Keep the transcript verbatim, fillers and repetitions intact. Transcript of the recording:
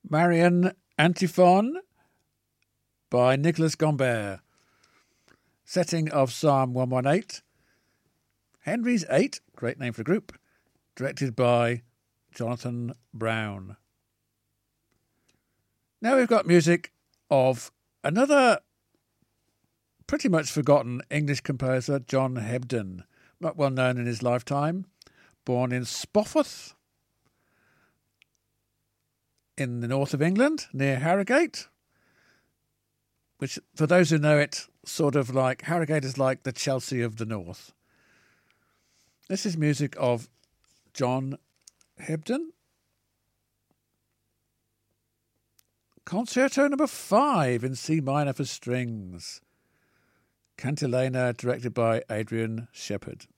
Marion Antiphon by Nicholas Gombert. Setting of Psalm one eighteen. Henry's Eight, great name for the group, directed by Jonathan Brown. Now we've got music of another pretty much forgotten English composer, John Hebden, not well known in his lifetime, born in Spofforth in the north of England, near Harrogate, which, for those who know it, sort of like, Harrogate is like the Chelsea of the north. This is music of John Hebden. Concerto number five in C minor for strings. Cantilena, directed by Adrian Shepherd.